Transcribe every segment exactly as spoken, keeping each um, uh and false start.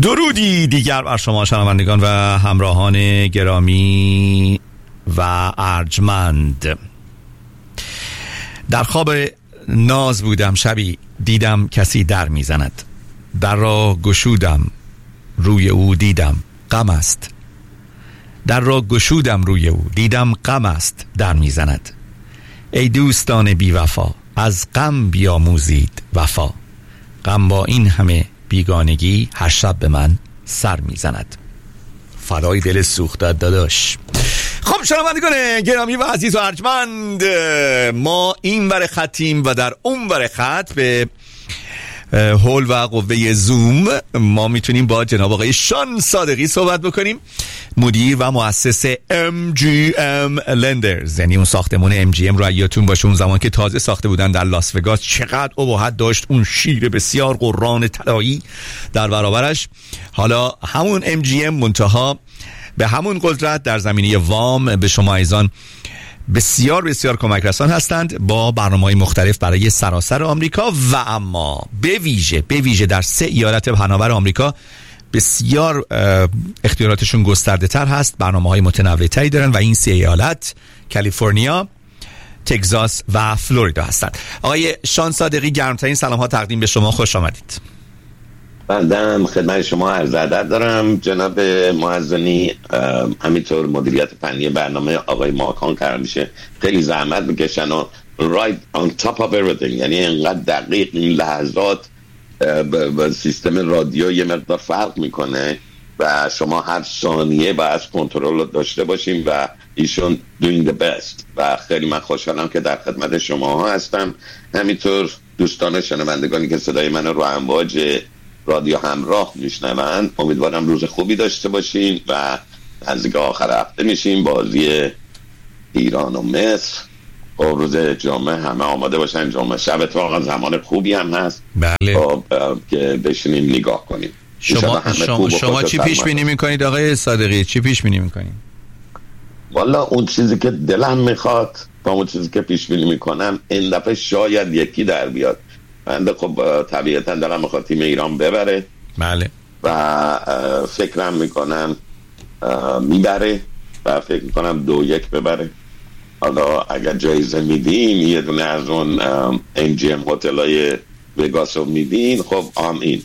درودی دیگر بر شما شنوندگان و همراهان گرامی و ارجمند. در خواب ناز بودم، شبی دیدم کسی در میزند. در را گشودم، روی او دیدم غم است. در را گشودم روی او دیدم غم است در میزند. ای دوستان بی وفا، از غم بیاموزید وفا. غم با این همه بیگانگی هر شب به من سر میزند. فدای دل سوخته داداش. خب شنوندگان گرامی و عزیز و ارجمند، ما این ور خطیم و در اون ور خط به هول و قوه زوم ما میتونیم با جناب آقای شان صادقی صحبت بکنیم، مدیر و مؤسس ام جی ام Lenders. یعنی اون ساختمون ام جی ام رو یادتون باشه اون زمان که تازه ساخته بودن در لاس وگاس چقدر ابهت داشت اون شیر بسیار قران طلایی در برابرش. حالا همون ام جی ام منتها به همون قدرت در زمینه وام به شما ایزان بسیار بسیار کمک رسان هستند با برنامه‌های مختلف برای سراسر آمریکا و اما به ویژه به ویژه در سه ایالت پهناور آمریکا بسیار اختیاراتشون گسترده تر هست، برنامه‌های متنوع تری دارن و این سه ایالت کالیفرنیا، تگزاس و فلوریدا هستند. آقای شان صادقی گرمترین سلام ها تقدیم به شما، خوش آمدید. بندم خدمت شما عرض ادب دارم جناب معززنی، همینطور مدیریت فنی برنامه آقای ماکان قرار میشه خیلی زحمت میکشن و right on top of everything، یعنی اینقدر دقیق این لحظات با سیستم رادیو یه مقدار فرق میکنه و شما هر ثانیه باید کنترل رو داشته باشیم و ایشون doing the best و خیلی من خوشحالم که در خدمت شما ها هستم. همینطور دوستان شنوندگانی که صدای من رو امواج رادیو همراه میشنوند، امیدوارم روز خوبی داشته باشین و نزدیک آخر هفته میشیم بازی ایران و مصر و روز جمعه همه آماده باشن. جمعه شب اتفاقا زمان خوبی هم هست بله که بشینیم نگاه کنیم. شما شما, شما چی پیش بینی میکنید آقای صادقی؟ چی پیش بینی میکنید؟ والا اون چیزی که دلم میخواد با اون چیزی که پیش بینی میکنم این دفعه شاید یکی در بیاد. بنده خب طبیعتا دارم میخواد تیم ایران ببره بله و فکرم میکنم میبره و فکر میکنم دو یک ببره. حالا اگر جایزه میدین یه دونه از اون ام جی ام هتل های وگاس رو میدین، خب آمین.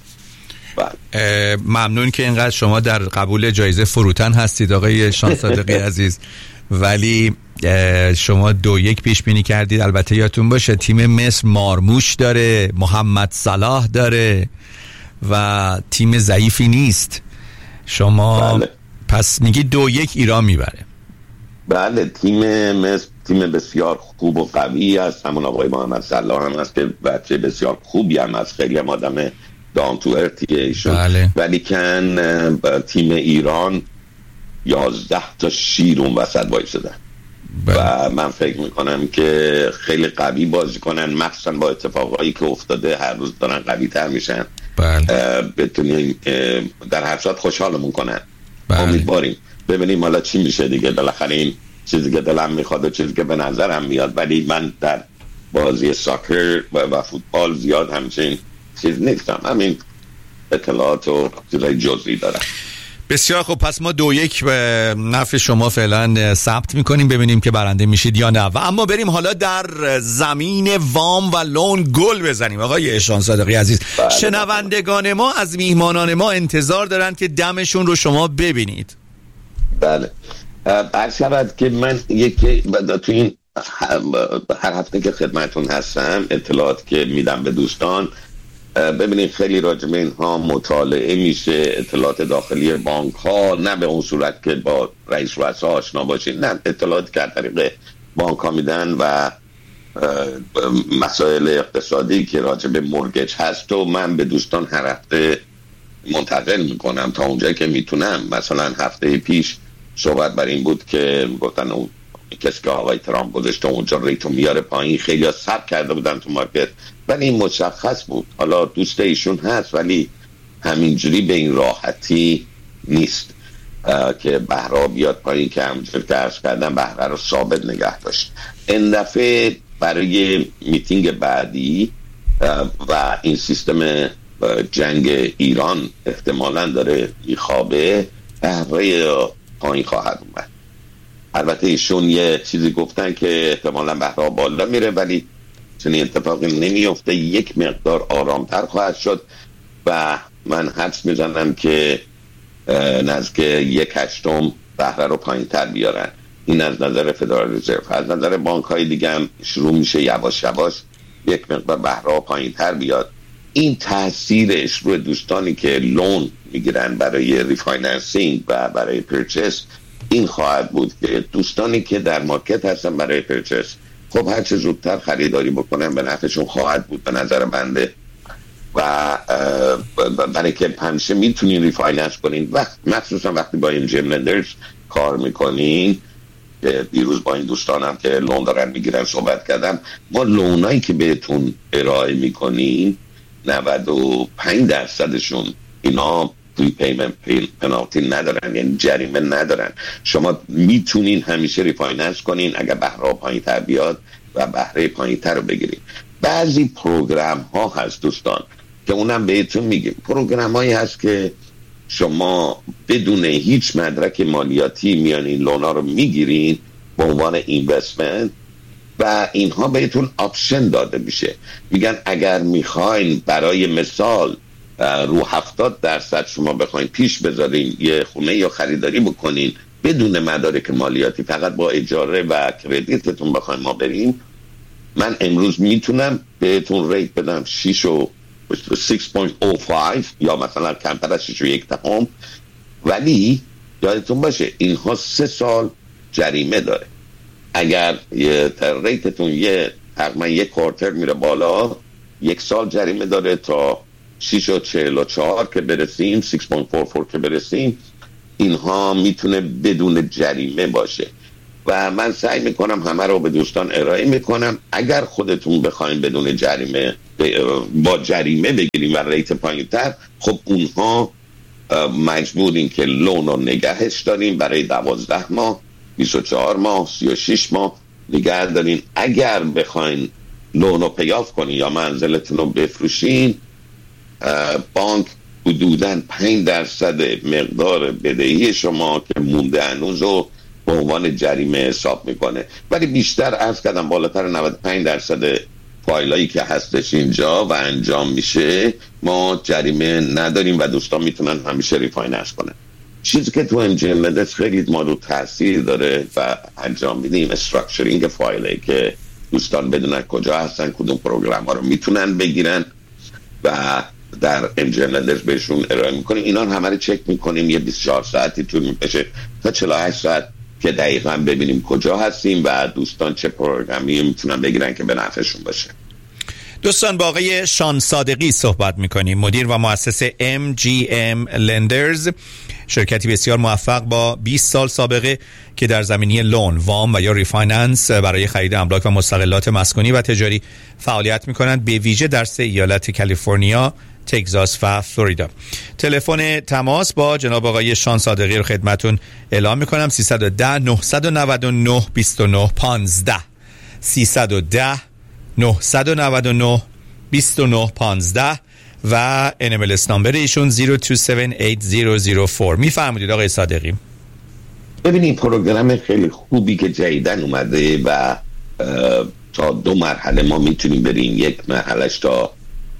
ممنون که اینقدر شما در قبول جایزه فروتن هستید آقای شان صادقی عزیز، ولی شما دو یک پیش بینی کردید. البته یادتون باشه تیم مصر مارموش داره، محمد صلاح داره و تیم ضعیفی نیست. شما بله. پس میگی دو یک ایران میبره؟ بله، تیم مصر تیم بسیار خوب و قوی است. همون آقای محمد صلاح هم هست که بچه بسیار خوبی هم هست، خیلی هم آدم دام تو ارتیه ایشون. بله. ولی کن تیم ایران یازده تا شیر اون وسط وایسادن و من فکر میکنم که خیلی قوی بازی کنن، مخصوصا با اتفاقایی که افتاده هر روز دارن قوی تر میشن. بله. بتونیم در هر صورت خوشحالمون کنن. بله. امیدواریم ببینیم حالا چی میشه دیگه. بالاخره این چیزی که دلم میخواد و چیزی که به نظرم میاد، ولی من در بازی ساکر و, و فوتبال زیاد همچین چیز نیستم، همین اطلاعات و چیزای جزئی دارم. بسیار خوب، پس ما دو یک به نفع شما فعلا ثبت میکنیم، ببینیم که برنده میشید یا نه. و اما بریم حالا در زمین وام و لون گل بزنیم. آقای شان صادقی عزیز، بله. شنوندگان ما از میهمانان ما انتظار دارن که دمشون رو شما ببینید. بله، هر شود که من یکی تو این هر هفته که خدمتون هستم اطلاعات که میدم به دوستان، ببینید خیلی راجع به اینها مطالعه میشه، اطلاعات داخلی بانک ها، نه به اون صورت که با رئیس رؤسا آشنا باشین، نه اطلاعاتی که از طریق بانک ها میدن و مسائل اقتصادی که راجع به مورگیج هست و من به دوستان هر هفته منتقل میکنم تا اونجایی که میتونم. مثلا هفته پیش صحبت بر این بود که گفتن اون کسی که آقای ترامپ گذاشته اونجا ریتو میاره پایین، خیلی ها سب کرده بودن تو مارکت، ولی این مشخص بود. حالا دوست ایشون هست ولی همینجوری به این راحتی نیست که بهره بیاد پایین که همونجور که عرض کردم بهره رو ثابت نگه داشت. این دفعه برای میتینگ بعدی و این سیستم جنگ ایران احتمالاً داره میخوابه، بهره پایین خواهد اومد. البته ایشون یه چیزی گفتن که احتمالاً بهره بالا میره، ولی چنین اتفاقی نمیفته، یک مقدار آرامتر خواهد شد و من حدس میزنم که نزدیک یک هشتم بهره رو پایین تر بیارن. این از نظر فدرال رزرو. از نظر بانک های دیگه هم شروع میشه یواش یواش یک مقدار بهره پایین تر بیاد. این تاثیرش روی دوستانی که لون میگیرن برای ریفایننسینگ و برای پرچس این خواهد بود که دوستانی که در مارکت هستن برای پرچس، خب هر چه زودتر خریداری بکنن به نفعشون خواهد بود به نظر بنده. و برای که همیشه میتونین ریفایننس کنین، وقت مخصوصا وقتی با این جیم لندرز کار میکنین. دیروز با این دوستانم که لون دارن میگیرن صحبت کردم، ما لونایی که بهتون ارائه میکنین نود و پنج درصدشون اینا پری پیمنت پنالتی ندارن، یعنی جریمه ندارن. شما میتونین همیشه ریفایننس کنین اگر بهره پایین تر بیاد و بهره پایین تر رو بگیرین. بعضی پروگرام ها هست دوستان که اونم بهتون میگیم، پروگرام هایی هست که شما بدون هیچ مدرک مالیاتی میانین لونا رو میگیرین به عنوان اینوستمنت و اینها بهتون آپشن داده میشه. میگن اگر میخواین برای مثال رو هفتاد درصد شما بخواین پیش بذارین یه خونه یا خریداری بکنین بدون مدارک مالیاتی، فقط با اجاره و کردیتتون بخواین ما بریم، من امروز میتونم بهتون ریت بدم شش و شش و پنج یا مثلا کمتر از شش و یک دهم، ولی یادتون باشه اینها سه سال جریمه داره. اگر یه ریتتون یه تقریبا یک کوارتر میره بالا، یک سال جریمه داره تا شش و چهل و چهار که برسیم، شش و چهل و چهار که برسیم، اینها میتونه بدون جریمه باشه. و من سعی میکنم همه رو به دوستان ارائه میکنم. اگر خودتون بخواین بدون جریمه با جریمه بگیریم و ریت پایین تر، خب اونها مجبورین که لون رو نگهش داریم برای دوازده ماه، بیست و چهار ماه، سی و شش ماه نگه دارین. اگر بخواین لون رو پیاف کنین یا منزلتون رو بفروشین، بانک حدوداً پنج درصد مقدار بدهی شما که مونده هنوز رو به عنوان جریمه حساب میکنه. ولی بیشتر عرض کردم بالاتر نود و پنج درصد فایلایی که هستش اینجا و انجام میشه ما جریمه نداریم و دوستان میتونن همیشه ریفایننس کنن. چیزی که تو انجام خیلی ما رو تاثیر داره و انجام میدیم استراکچرینگ فایلی که دوستان بدونن کجا هستن، کدوم پروگرام ها رو میتونن بگیرن و در انجام لندرز بهشون ارائه میکنیم. اینا همه رو چک میکنیم، یه بیست و چهار ساعتی طول میکشه تا چهل و هشت ساعت که دقیقاً ببینیم کجا هستیم و دوستان چه پروگرامی میتونن بگیرن که به نفعشون باشه. دوستان با آقای شان صادقی صحبت میکنیم، مدیر و مؤسس ام جی ام Lenders، شرکتی بسیار موفق با بیست سال سابقه که در زمینه لون، وام و یا ریفایننس برای خرید املاک و مستغلات مسکونی و تجاری فعالیت میکنند، به ویژه در سه ایالت کالیفرنیا، تگزاس و فلوریدا. تلفن تماس با جناب آقای شان صادقی رو خدمتون اعلام میکنم: سیصد و ده نهصد و نود و نه بیست و نه پانزده سیصد و ده نهصد و نود و نه بیست و نه پانزده و ان ام ال اس نامبر ایشون صفر دو هفت هشت صفر صفر چهار. میفرمایید آقای صادقی. ببینید پروگرام خیلی خوبی که جدیدن اومده و تا دو مرحله ما میتونیم بریم. یک مرحلهش تا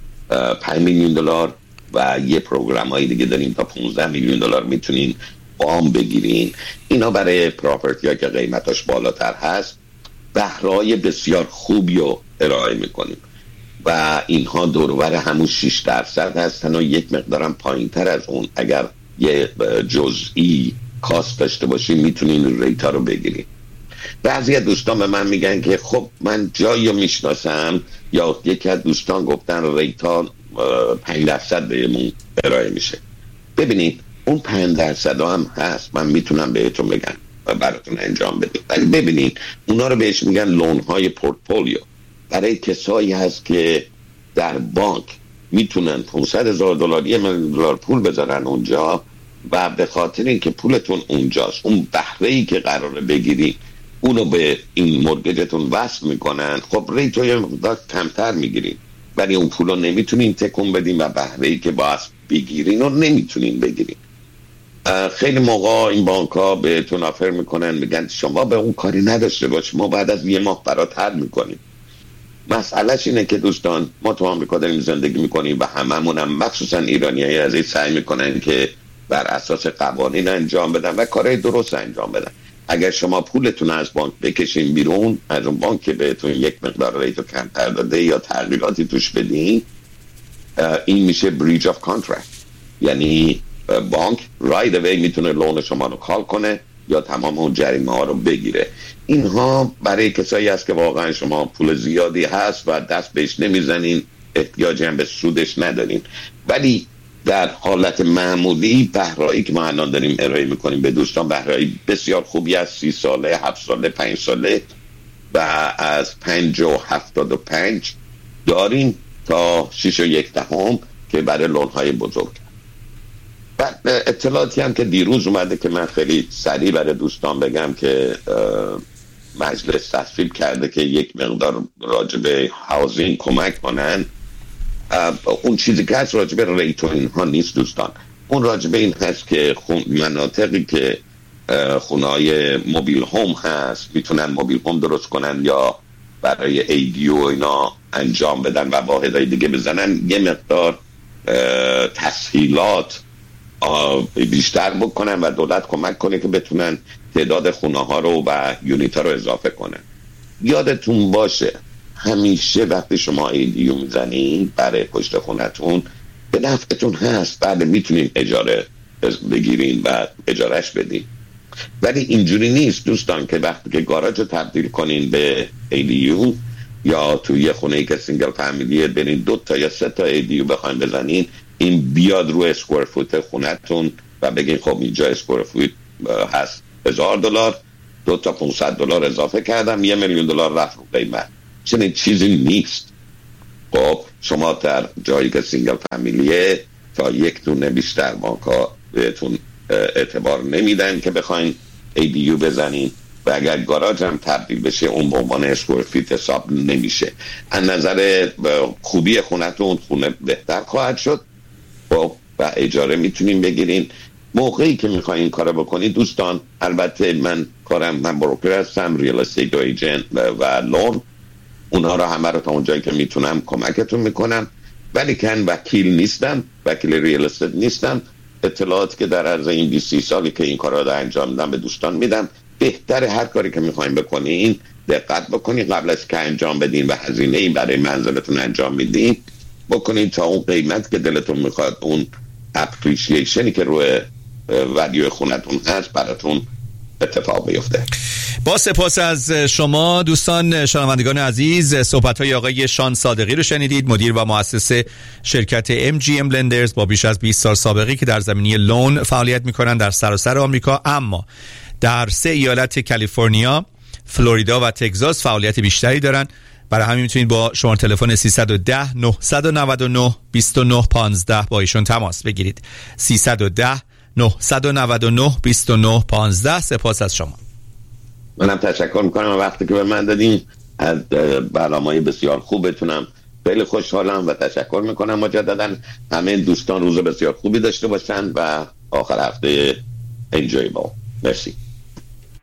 پنج میلیون دلار و یه پروگرام هایی دیگه داریم تا پانزده میلیون دلار میتونین وام بگیرین. اینا برای پراپرتی ها که قیمتاش بالاتر هست بهرهای بسیار خوبی رو ارائه میکنیم و اینها دورور همون شش درصد هستن و یک مقدارم پایین تر از اون. اگر یه جزئی کاست داشته باشین میتونین ریتا رو بگیرین. بعضی از دوستان به من میگن که خب من جایی رو میشناسم یا یکی از دوستان گفتن ریتا پنج درصد بهمون ارائه میشه. ببینید اون پنج درصد هم هست، من میتونم بهتون بگم و براتون انجام بدیم، ولی ببینید اونا رو بهش میگن لون های پورتفولیو. برای کسایی هست که در بانک میتونن پانصد هزار دلار یه میلیون دلار پول بذارن اونجا و به خاطر اینکه پولتون اونجاست اون بهره‌ای که قراره بگیرید اونو به این مورگجتون وصل میکنن، خب ریتو یه مقدار کمتر میگیرید ولی اون پول رو نمیتونین تکون بدین و بهره‌ای که باید بگیرین رو نمیتونین بگیرین. خیلی موقع این بانک ها بهتون آفر میکنن، میگن شما به اون کاری نداشته باش، ما بعد از یه ماه برات حل میکنیم. مسئلهش اینه که دوستان ما تو آمریکا داریم زندگی میکنیم و هممون هم مخصوصا ایرانیایی از این سعی میکنن که بر اساس قوانین انجام بدن و کارهای درست انجام بدن. اگر شما پولتون از بانک بکشین بیرون، از اون بانک که بهتون یک مقدار ریتو کمتر داده یا تغییراتی توش بدین، این میشه breach of contract. یعنی بانک رایت اوی میتونه لون شما رو کال کنه یا تمام اون جریمه ها رو بگیره. اینها برای کسایی هست که واقعا شما پول زیادی هست و دست بهش نمیزنین، احتیاجی هم به سودش ندارین. ولی در حالت معمولی بهره‌ای که ما الان داریم ارائه میکنیم به دوستان بهره‌ای بسیار خوبی از سی ساله، هفت ساله، پنج ساله و از پنج و هفتاد و پنج داریم تا شش و یک دهم که برای لونهای بزرگ. بعد اطلاعاتی هم که دیروز اومده که من خیلی سریع برای دوستان بگم که مجلس تصویب کرده که یک مقدار راجع به هاوزینگ کمک کنن. اون چیزی که هست راجع به ریت و اینها نیست دوستان، اون راجع به این هست که مناطقی که خونه‌های موبیل هوم هست میتونن موبیل هوم درست کنن یا برای ای دی او اینا انجام بدن و واحدهای دیگه بزنن، یه مقدار تسهیلات بیشتر بکنن و دولت کمک کنه که بتونن تعداد خونه ها رو و یونیت ها رو اضافه کنن. یادتون باشه همیشه وقتی شما ای دی او میزنین برای پشت خونتون به نفعتون هست، بعد میتونین اجاره بگیرین و اجارش بدین. ولی اینجوری نیست دوستان که وقتی که گاراژ رو تبدیل کنین به ای دی او یا توی یه خونه ای که سینگل فامیلیه برین دو تا یا سه تا ای دی او بخواین بزنین، این بیاد روی اسکوئر فوت خونتون و بگین خب اینجا اسکوئر فوت هست هزار دلار، دو تا پانصد دلار اضافه کردم، یه میلیون دلار رفت رو قیمت. چنین چیزی نیست. خب شما در جایی که سینگل فامیلیه تا یک دونه بیشتر بانک‌ها بهتون اعتبار نمیدن که بخواین ای دی او بزنین و اگر گاراژ هم تبدیل بشه اون به عنوان اسکوئر فیت حساب نمیشه. از نظر خوبی خونتون خونه بهتر خواهد شد و اجاره میتونین بگیرین. موقعی که میخواین این کارو بکنید دوستان، البته من کارم من بروکر هستم، ریال استیت ایجنت و لون، اونها رو همه رو تا اونجایی که میتونم کمکتون میکنم، ولی کن وکیل نیستم، وکیل ریال استیت نیستم. اطلاعاتی که در عرض این بیست سالی که این کارا رو انجام میدم به دوستان میدم. بهتر هر کاری که میخواین بکنین دقت بکنین قبل از که انجام بدین و هزینه ای برای منزلتون انجام میدین بکنین تا اون قیمت که دلتون میخواد، اون اپریشیشنی که روی ولیو خونتون هست براتون اتفاق بیفته. با سپاس از شما دوستان شنوندگان عزیز، صحبت‌های آقای شان صادقی رو شنیدید، مدیر و مؤسس شرکت ام جی ام لندرز با بیش از بیست سال سابقه که در زمینه لون فعالیت می‌کنند در سراسر آمریکا، اما در سه ایالت کالیفرنیا، فلوریدا و تگزاس فعالیت بیشتری دارند. برای همین میتونید با شماره تلفن سیصد و ده نهصد و نود و نه بیست و نه پانزده با ایشون تماس بگیرید. سیصد و ده نهصد و نود و نه بیست و نه پانزده. سپاس از شما. منم تشکر میکنم وقتی که به من دادین، از برنامه‌های بسیار خوبتونم خیلی خوشحالم و تشکر میکنم مجددا. همه دوستان روز بسیار خوبی داشته باشن و آخر هفته enjoyable. مرسی.